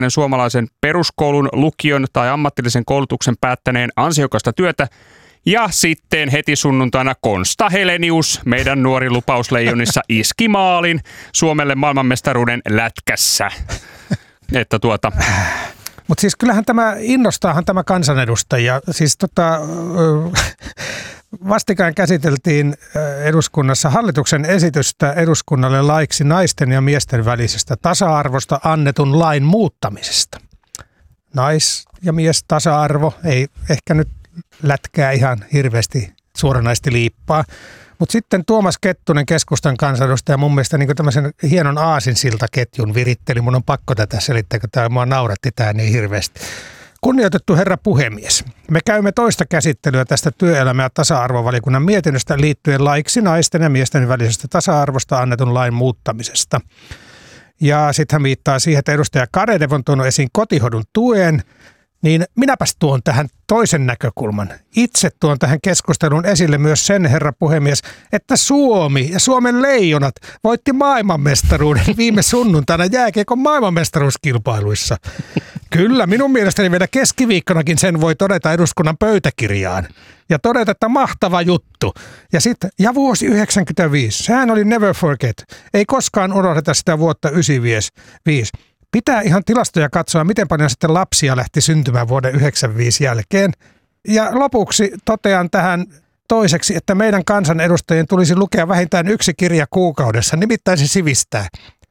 suomalaisen peruskoulun, lukion tai ammatillisen koulutuksen päättäneen ansiokasta työtä. Ja sitten heti sunnuntaina Konsta Helenius, meidän nuori lupausleijonissa, iski maalin Suomelle maailmanmestaruuden lätkässä. Että Mutta siis kyllähän innostaahan tämä kansanedustajia. Siis vastikään käsiteltiin eduskunnassa hallituksen esitystä eduskunnalle laiksi naisten ja miesten välisestä tasa-arvosta annetun lain muuttamisesta. Nais- ja mies tasa-arvo ei ehkä nyt lätkää ihan hirveästi suoranaisesti liippaa. Mutta sitten Tuomas Kettunen, keskustan kansanedustaja, mun mielestä niin tämmöisen hienon aasinsiltaketjun viritteli. Mun on pakko tätä selittää, kun mua nauratti tämä niin hirveästi. Kunnioitettu herra puhemies, me käymme toista käsittelyä tästä työelämä- ja tasa-arvovaliokunnan mietinnöstä liittyen laiksi naisten ja miesten välisestä tasa-arvosta annetun lain muuttamisesta. Ja sitten hän viittaa siihen, että edustaja Garedew on tuonut esiin kotihoidon tuen, niin minäpäs tuon tähän toisen näkökulman. Itse tuon tähän keskusteluun esille myös sen, herra puhemies, että Suomi ja Suomen leijonat voitti maailmanmestaruuden viime sunnuntaina jääkiekon maailmanmestaruuskilpailuissa. Kyllä, minun mielestäni vielä keskiviikkonakin sen voi todeta eduskunnan pöytäkirjaan. Ja todeta, että mahtava juttu. Ja vuosi 1995, sehän oli never forget. Ei koskaan unohdeta sitä vuotta 1995. Pitää ihan tilastoja katsoa, miten paljon sitten lapsia lähti syntymään vuoden 1995 jälkeen. Ja lopuksi totean tähän toiseksi, että meidän kansanedustajien tulisi lukea vähintään 1 kirja kuukaudessa, nimittäin se sivistää.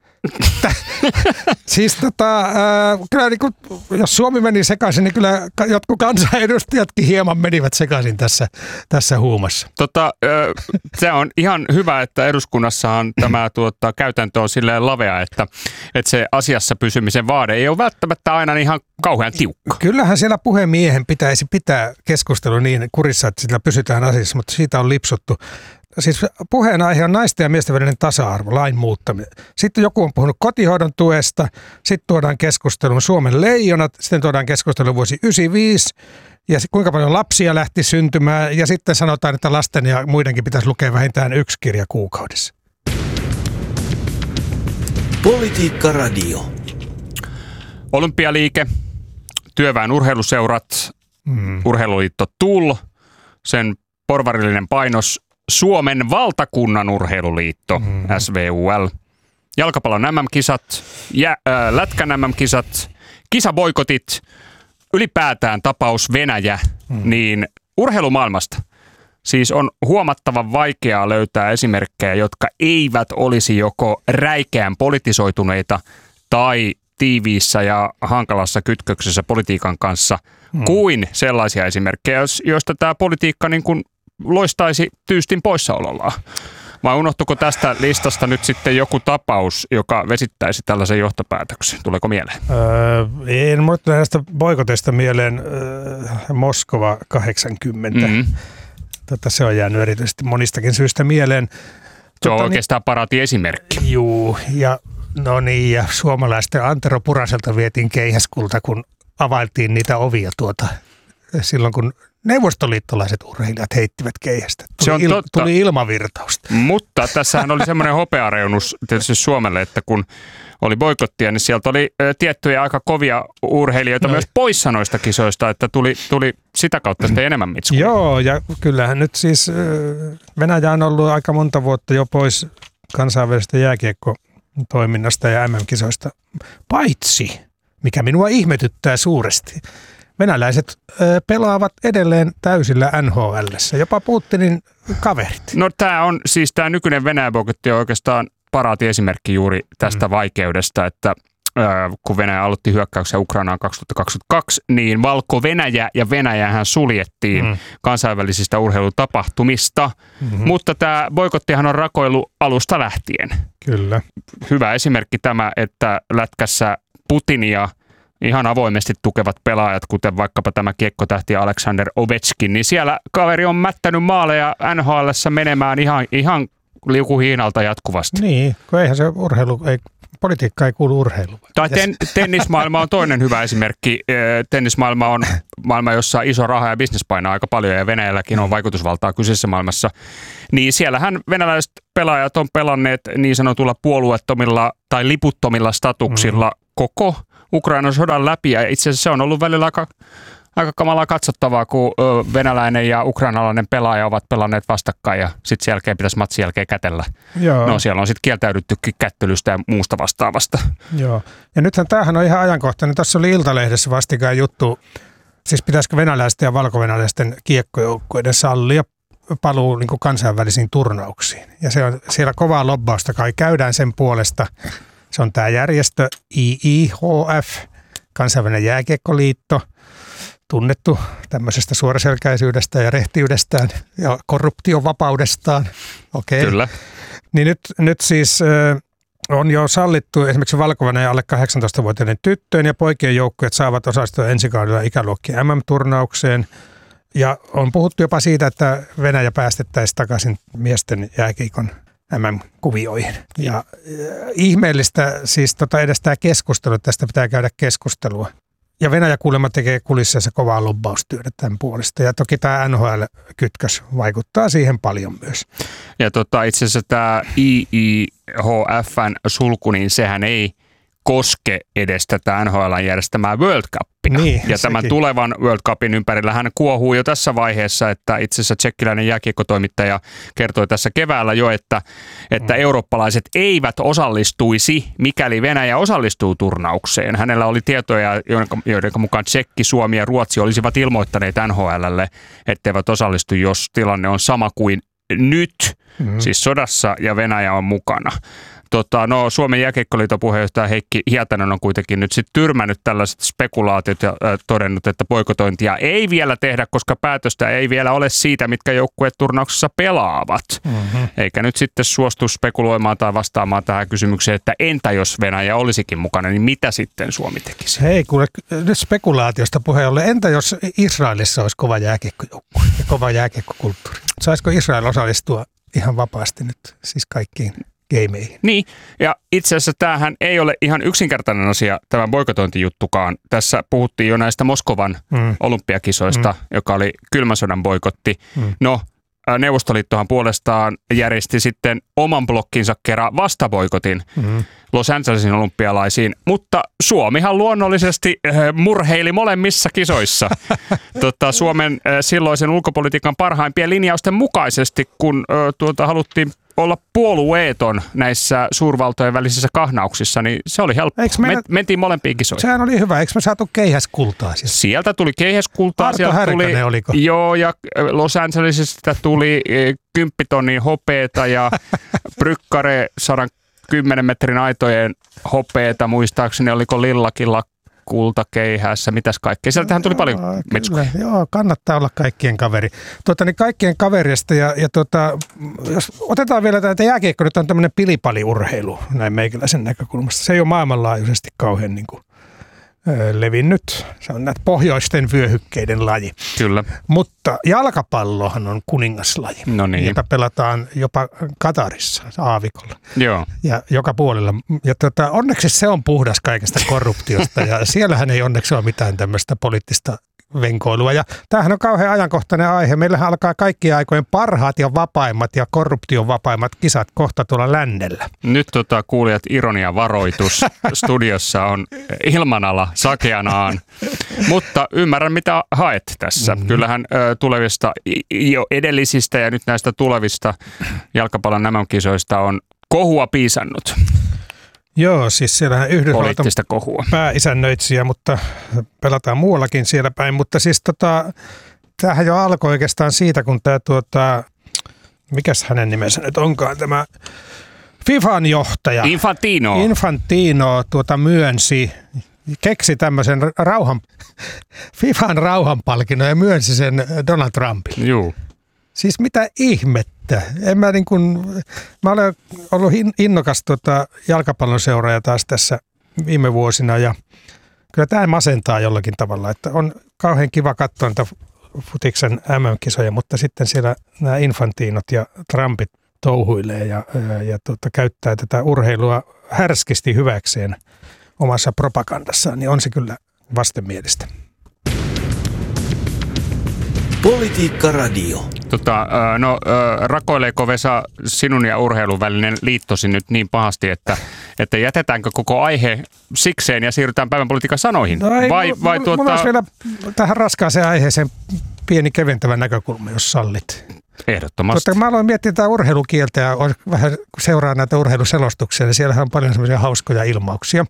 Siis kyllä niin kuin, jos Suomi meni sekaisin, niin kyllä jotkut kansanedustajatkin hieman menivät sekaisin tässä huumassa. Se on ihan hyvä, että eduskunnassahan tämä käytäntö on silleen lavea, että se asiassa pysymisen vaade ei ole välttämättä aina ihan kauhean tiukka. Kyllähän siellä puhemiehen pitäisi pitää keskustelu niin kurissa, että sillä pysytään asiassa, mutta siitä on lipsuttu. Siis puheenaihe on naisten ja miesten välinen tasa-arvo, lain muuttaminen. Sitten joku on puhunut kotihoidon tuesta, sitten tuodaan keskustelun Suomen leijonat, sitten tuodaan keskustelun vuosi 1995 ja kuinka paljon lapsia lähti syntymään ja sitten sanotaan, että lasten ja muidenkin pitäisi lukea vähintään 1 kirja kuukaudessa. Politiikka Radio. Olympialiike, työväen urheiluseurat, Urheiluliitto TUL, sen porvarillinen painos Suomen valtakunnan urheiluliitto, SVUL, jalkapallon MM-kisat, lätkän MM-kisat, kisaboikotit, ylipäätään tapaus Venäjä, niin urheilumaailmasta siis on huomattavan vaikeaa löytää esimerkkejä, jotka eivät olisi joko räikeän politisoituneita tai tiiviissä ja hankalassa kytköksessä politiikan kanssa, kuin sellaisia esimerkkejä, joista tämä politiikka niin kuin loistaisi tyystin poissaolollaan. Vai unohtuiko tästä listasta nyt sitten joku tapaus, joka vesittäisi tällaisen johtopäätöksen? Tuleeko mieleen? En muista näistä boikoteista mieleen Moskova 80. Se on jäänyt erityisesti monistakin syystä mieleen. Se on oikeastaan paraati esimerkki. Juu, ja suomalaisten Antero Puraselta vietiin keihäskulta, kun availtiin niitä ovia silloin, kun neuvostoliittolaiset urheilijat heittivät keihästä. Tuli ilmavirtausta. Mutta tässähän oli semmoinen hopeareunus tietysti Suomelle, että kun oli boikottia, niin sieltä oli tiettyjä aika kovia urheilijoita myös poissa noista kisoista, että tuli sitä kautta sitten enemmän mitskua. Joo, ja kyllähän nyt siis Venäjä on ollut aika monta vuotta jo pois kansainvälisestä jääkiekkotoiminnasta ja MM-kisoista, paitsi, mikä minua ihmetyttää suuresti, venäläiset pelaavat edelleen täysillä NHL:ssä, jopa Putinin kaverit. No tämä nykyinen Venäjä-boikotti on oikeastaan paraati esimerkki juuri tästä vaikeudesta, että kun Venäjä aloitti hyökkäyksen Ukrainaan 2022, niin Valko-Venäjä ja Venäjähän suljettiin kansainvälisistä urheilutapahtumista, mutta tämä boikottihan on rakoillut alusta lähtien. Kyllä. Hyvä esimerkki tämä, että lätkässä Putinia ihan avoimesti tukevat pelaajat, kuten vaikkapa tämä kiekkotähti Alexander Ovechkin, niin siellä kaveri on mättänyt maaleja NHL:ssä menemään ihan liukuhiinalta jatkuvasti. Niin, kun eihän se politiikka ei kuulu urheiluun. Tai tennismaailma on toinen hyvä esimerkki. Tennismaailma on maailma, jossa iso raha ja bisnes painaa aika paljon ja Venäjälläkin on vaikutusvaltaa kyseisessä maailmassa. Niin siellähän venäläiset pelaajat on pelanneet niin sanotulla puolueettomilla tai liputtomilla statuksilla koko Ukrainan sodan läpi. Ja itse asiassa se on ollut välillä aika kamalaa katsottavaa, kun venäläinen ja ukrainalainen pelaaja ovat pelanneet vastakkain ja sitten sen jälkeen pitäisi matsin jälkeen kätellä. Joo. No siellä on sitten kieltäydyttykin kättelystä ja muusta vastaavasta. Joo. Ja nythän tämähän on ihan ajankohtainen. Tuossa oli Iltalehdessä vastikään juttu, siis pitäisikö venäläisten ja valkovenäläisten kiekkojoukkueiden sallia paluu niin kuin kansainvälisiin turnauksiin. Ja se on siellä kovaa lobbausta kai käydään sen puolesta. Se on tämä järjestö IIHF, Kansainvälinen jääkiekkoliitto, tunnettu tämmöisestä suoraselkäisyydestä ja rehtiydestään ja korruptiovapaudestaan. Okei. Kyllä. Niin nyt siis on jo sallittu esimerkiksi Valko-Venäjän alle 18-vuotiaiden tyttöjen ja poikien joukkueet saavat osallistua ensi kaudella ikäluokkien MM-turnaukseen. Ja on puhuttu jopa siitä, että Venäjä päästettäisiin takaisin miesten jääkiekon MM-kuvioihin. Ja ihmeellistä siis edes tämä keskustelu, tästä pitää käydä keskustelua. Ja Venäjä kuulemma tekee kulississa kovaa lobbaustyötä tämän puolesta. Ja toki tämä NHL-kytkös vaikuttaa siihen paljon myös. Ja itse asiassa tämä IIHF:n sulku, niin sehän ei koske edes tätä NHL:n järjestämää World Cupia. Niin, ja tämän tulevan World Cupin ympärillä hän kuohuu jo tässä vaiheessa, että itse asiassa tsekkiläinen jääkiekkotoimittaja kertoi tässä keväällä jo, että eurooppalaiset eivät osallistuisi, mikäli Venäjä osallistuu turnaukseen. Hänellä oli tietoja, joiden mukaan Tsekki, Suomi ja Ruotsi olisivat ilmoittaneet NHL:lle, etteivät osallistu, jos tilanne on sama kuin nyt, siis sodassa ja Venäjä on mukana. Suomen jääkiekkoliiton puheenjohtaja Heikki Hietanen on kuitenkin nyt sitten tyrmännyt tällaiset spekulaatiot ja todennut, että boikotointia ei vielä tehdä, koska päätöstä ei vielä ole siitä, mitkä joukkueet turnauksessa pelaavat. Eikä nyt sitten suostu spekuloimaan tai vastaamaan tähän kysymykseen, että entä jos Venäjä olisikin mukana, niin mitä sitten Suomi tekisi? Hei, kuule, nyt spekulaatiosta puheen ollen. Entä jos Israelissa olisi kova jääkiekkojoukkue ja kova jääkiekkokulttuuri? Saisiko Israel osallistua ihan vapaasti nyt siis kaikkiin gameihin? Niin, ja itse asiassa tämähän ei ole ihan yksinkertainen asia, tämä boikotointijuttukaan. Tässä puhuttiin jo näistä Moskovan olympiakisoista, joka oli kylmän sodan boikotti. No, Neuvostoliittohan puolestaan järjesti sitten oman blokkinsa kerran vastaboikotin Los Angelesin olympialaisiin, mutta Suomihan luonnollisesti murheili molemmissa kisoissa Suomen silloisen ulkopolitiikan parhaimpien linjausten mukaisesti, kun haluttiin olla puolueeton näissä suurvaltojen välisissä kahnauksissa, niin se oli helppo. Mentiin molempiin kisoihin. Sehän oli hyvä. Eikö me saatu keihäskultaa? Sieltä tuli keihäskultaa. Arto Härkönen oliko? Joo, ja Los Angelesista tuli 10 tonnin hopeeta ja Brykkare 110 metrin aitojen hopeeta. Muistaakseni oliko Lillakilla kultakeihässä, mitäs kaikkea. Sieltähän tuli paljon metskuja. Joo, kannattaa olla kaikkien kaveri. Niin kaikkien kaverista ja jos otetaan vielä tämä jääkiekko, nyt on tämmöinen pilipaliurheilu näin meikäläisen näkökulmasta. Se ei ole maailmanlaajuisesti kauhean levinnyt. Se on näitä pohjoisten vyöhykkeiden laji. Kyllä. Mutta jalkapallohan on kuningaslaji, jota pelataan jopa Katarissa aavikolla. Joo. Ja joka puolella. Ja onneksi se on puhdas kaikesta korruptiosta ja siellähän ei onneksi ole mitään tämmöistä poliittista venkoilua. Ja tämähän on kauhean ajankohtainen aihe. Meillähän alkaa kaikkien aikojen parhaat ja vapaimmat ja korruption vapaimmat kisat kohta tuolla lännellä. Nyt kuulijat, ironia varoitus. Studiossa on ilmanala sakeanaan. Mutta ymmärrän, mitä haet tässä. Kyllähän tulevista jo edellisistä ja nyt näistä tulevista jalkapallon MM-kisoista on kohua piisannut. Joo, siis siellähän Yhdysvaltain pääisännöitsijä, mutta pelataan muuallakin siellä päin. Mutta siis tämähän jo alkoi oikeastaan siitä, kun tämä mikäs hänen nimensä nyt onkaan, tämä FIFAn johtaja. Infantino keksi tämmöisen FIFAn rauhanpalkinnon ja myönsi sen Donald Trumpille. Joo. Siis mitä ihmettä? Mä olen ollut innokas jalkapallon seuraaja taas tässä viime vuosina ja kyllä tämä masentaa jollakin tavalla, että on kauhean kiva katsoa niitä futiksen MM-kisoja, mutta sitten siellä nämä Infantinot ja Trumpit touhuilee ja käyttää tätä urheilua härskisti hyväkseen omassa propagandassaan, niin on se kyllä vastenmielistä. Politiikka Radio. Rakoileeko Vesa sinun ja urheilun välinen liittosi nyt niin pahasti, että että jätetäänkö koko aihe sikseen ja siirrytään päivän politiikan sanoihin? No ei, mulla olisi vielä tähän raskaaseen aiheeseen pieni keventävä näkökulma, jos sallit. Ehdottomasti. Mä aloin miettiä tätä urheilukieltä ja vähän seuraa näitä urheiluselostuksia, niin siellähän on paljon semmoisia hauskoja ilmauksia.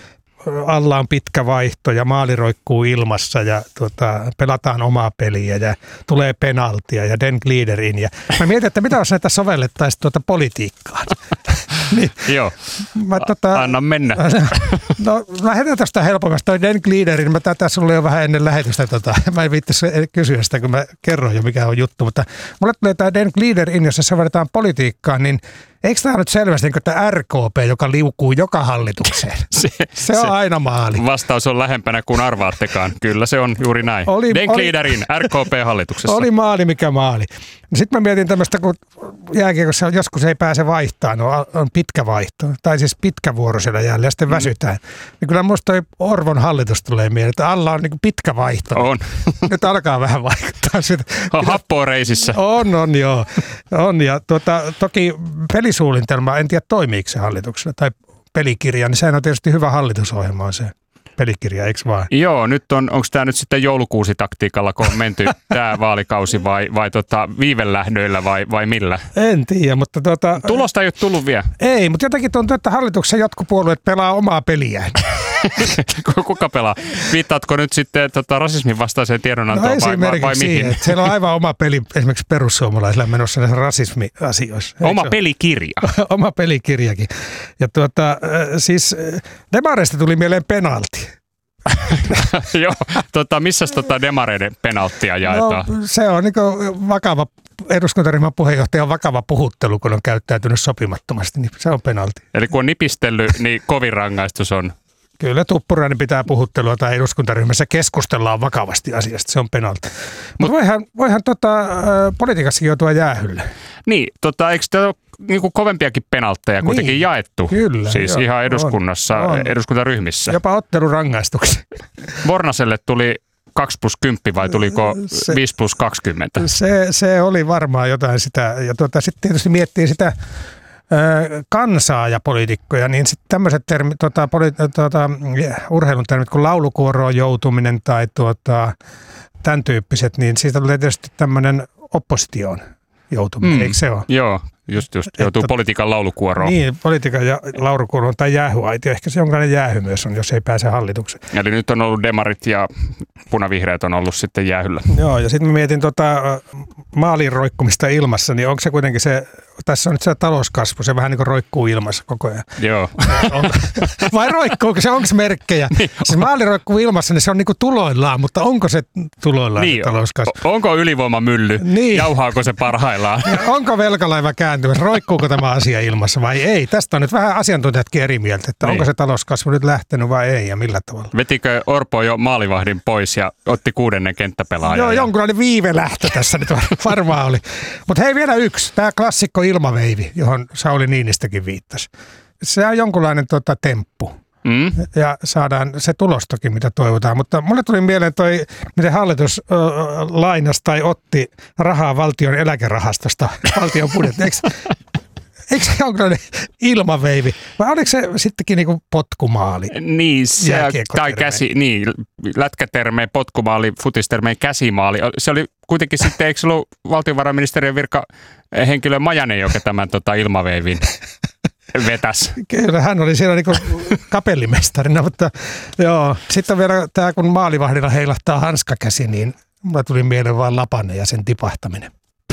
Alla on pitkä vaihto ja maali roikkuu ilmassa ja pelataan omaa peliä ja tulee penaltia ja den gliderin. Ja mä mietin, että mitä jos näitä sovellettaisiin politiikkaan. Niin, joo, anna mennä. No lähdetään tästä helpommasta. Toi den gliderin, mä tätä sulle jo vähän ennen lähetystä. Mä en viittisi kysyä sitä, kun mä kerron jo mikä on juttu. Mutta mulle tulee tämä den gliderin, jos se sovelletaan politiikkaan, niin eikö tämä nyt selvästi niin tämä RKP, joka liukuu joka hallitukseen? Se on aina maali. Vastaus on lähempänä kuin arvaattekaan. Kyllä se on juuri näin. Den gliderin RKP-hallituksessa. Oli maali mikä maali. Sitten mä mietin tämmöistä, kun jääkiekossa joskus ei pääse vaihtamaan, on pitkä vaihto, tai siis pitkä vuoro siellä jälleen, ja sitten väsytään. Niin kyllä musta toi Orvon hallitus tulee mieleen, että alla on niin pitkä vaihto. On. Nyt alkaa vähän vaikuttaa sitä. On happoa reisissä. On joo. On, ja toki pelisuunnitelma, en tiedä toimiiko se hallituksella, tai pelikirja, niin sehän on tietysti hyvä hallitusohjelma on se. Pelikirja, eikö vaan? Joo, onko tämä nyt sitten joulukuusitaktiikalla, kun on menty tämä vaalikausi vai viivelähdöillä vai millä? En tiedä, mutta tulosta ei ole tullut vielä. Ei, mutta jotenkin tuntuu, että hallituksen jotkut puolueet pelaa omaa peliään. Kuka pelaa? Viittaatko nyt sitten rasismin vastaiseen tiedonantoon vai mihin? Että siellä on aivan oma peli esimerkiksi perussuomalaisilla menossa näissä rasismiasioissa. Oma pelikirja. Oma pelikirjakin. Ja siis demareista tuli mieleen penalti. Joo, missäs demareiden penalttia jaetaan? No, se on vakava, eduskuntaryhmän puheenjohtajan vakava puhuttelu, kun on käyttäytynyt sopimattomasti, niin se on penalti. Eli kun on nipistellyt, niin kovin rangaistus on? Kyllä Tuppurainen pitää puhuttelua tai eduskuntaryhmässä keskustellaan vakavasti asiasta, se on penalti. Mutta voihan politiikassakin joutua jäähylle. Niin, eikö tämä ole niinku kovempiakin penaltteja kuitenkin jaettu? Kyllä. Siis jo, ihan eduskunnassa, eduskuntaryhmissä. Jopa ottelurangaistuksia. Vornaselle tuli 2+10 vai tuliko 5+20? Se oli varmaan jotain sitä. Ja sitten tietysti miettii sitä kansaa ja poliitikkoja, niin sitten tämmöiset termit, urheilun termit kuin laulukuoroon joutuminen tai tämän tyyppiset, niin siitä tulee tietysti tämmöinen oppositioon joutuminen, eikö se ole? Joo, just joutuu politiikan laulukuoroon. Niin, politiikan ja laulukuoroon tai jäähyaitio, ehkä se jonkinlainen jäähy myös on, jos ei pääse hallitukseen. Eli nyt on ollut demarit ja punavihreät on ollut sitten jäähyllä. Joo, ja sitten mä mietin maalin roikkumista ilmassa, niin onko se kuitenkin tässä on nyt se talouskasvu, se vähän niin kuin roikkuu ilmassa koko ajan. Joo. Vai roikkuuko se, onko merkkejä? Niin. Siis maali roikkuu ilmassa, niin se on niin kuin tuloillaan, mutta onko se tuloillaan niin. talouskasvu? Onko ylivoimamylly? Niin. Jauhaako se parhaillaan? Ja onko velkalaiva kääntymässä? Roikkuuko tämä asia ilmassa vai ei? Tästä on nyt vähän asiantuntijatkin eri mieltä, että onko se talouskasvu nyt lähtenyt vai ei ja millä tavalla. Vetikö Orpo jo maalivahdin pois ja otti 6. kenttäpelaajan? Joo, jonkunlainen viivelähtö tässä nyt varmaan oli. Mutta hei, vielä yksi. Tämä klassikko ilmaveivi, johon Sauli Niinistökin viittasi. Se on jonkunlainen temppu. Ja saadaan se tulostakin, mitä toivotaan. Mutta mulle tuli mieleen miten hallitus lainasi tai otti rahaa valtion eläkerahastosta valtion budjettiin. Eikö se jonkinlainen ilmaveivi? Vai oliko se sittenkin niinku potkumaali? Niin, tai lätkätermeen potkumaali, futistermeen käsimaali. Se oli kuitenkin sitten, eikö se ollut valtiovarainministeriön virkahenkilö Majanen, joka tämän ilmaveivin vetäs? Kyllä, hän oli siellä niinku kapellimestarina, mutta joo. Sitten on vielä tämä, kun maalivahdilla heilahtaa hanskakäsi, niin mulla tuli mieleen vaan Lapanen ja sen tipahtaminen.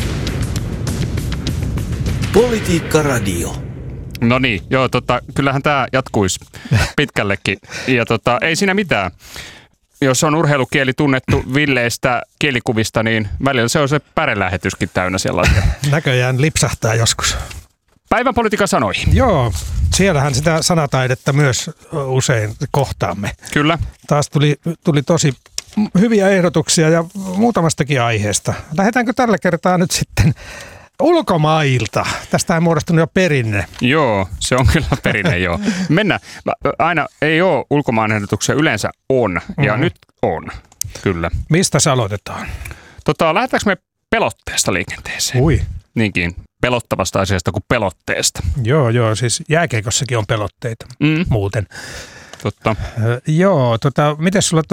Politiikka Radio. No niin, joo, kyllähän tämä jatkuisi pitkällekin. Ja ei siinä mitään. Jos on urheilukieli tunnettu villeistä kielikuvista, niin välillä se on se pärelähetyskin täynnä sellaisia. Näköjään lipsahtaa joskus. Päivän politiikan sanoihin. Joo, siellähän sitä sanataidetta myös usein kohtaamme. Kyllä. Taas tuli tosi hyviä ehdotuksia ja muutamastakin aiheesta. Lähdetäänkö tällä kertaa nyt sitten ulkomailta? Tästä on muodostunut jo perinne. Joo, se on kyllä perinne, joo. Mennään. Aina ei ole ulkomaan ehdotuksia, yleensä on. Ja nyt on, kyllä. Mistä se aloitetaan? Lähdetäänkö me pelotteesta liikenteeseen? Ui. Niinkin. pelottavasta asiasta kuin pelotteesta. Joo, siis jääkeikossakin on pelotteita muuten. Totta. Mites sulla